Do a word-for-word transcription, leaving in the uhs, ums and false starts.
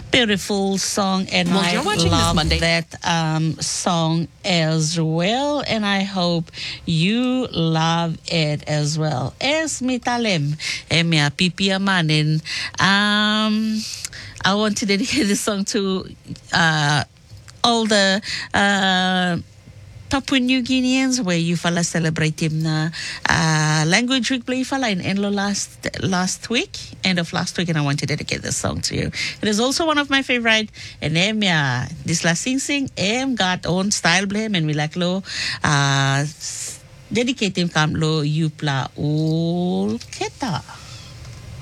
Beautiful song, and Well, I you're watching this love Monday. that um, song as well, and I hope you love it as well. Es mitalem, emia pipia manin. Um, I want to dedicate this song to uh, all the uh, Papua New Guineans, where you fala celebrate him na uh, language week play fala in Enlo last last week, end of last week, and I want to dedicate this song to you. It is also one of my favorite. And em ya this last sing sing em got own style blame and we like lo uh dedicate him kam lo you pla ul keta.